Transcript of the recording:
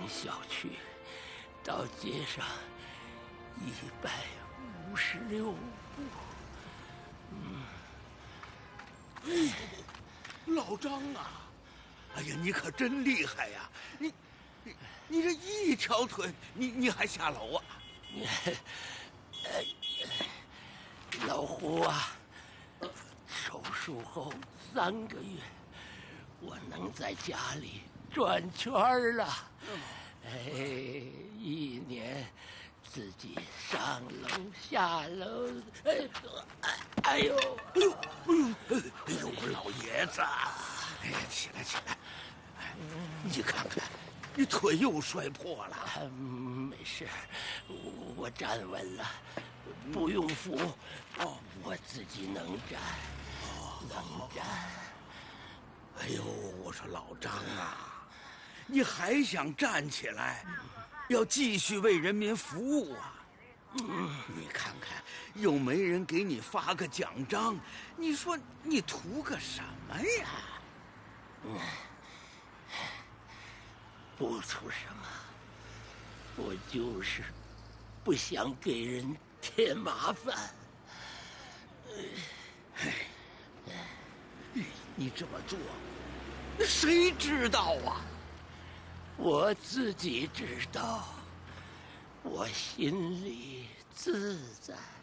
小区到街上156步。 老张啊，哎呀，你可真厉害呀！你这一条腿，你还下楼啊？ 老胡啊，手术后3个月，我能在家里转圈了。1年自己上楼下楼，哎呦， 老爷子，哎呀，起来起来，你看看，你腿又摔破了。 没事，我站稳了，不用扶，我自己能站，能站。 哎呦，我说老张啊，你还想站起来，要继续为人民服务啊？你看看，又没人给你发个奖章，你说你图个什么呀？ 不图什么，我就是不想给人添麻烦。 你这么做，谁知道啊？ 我自己知道，我心里自在。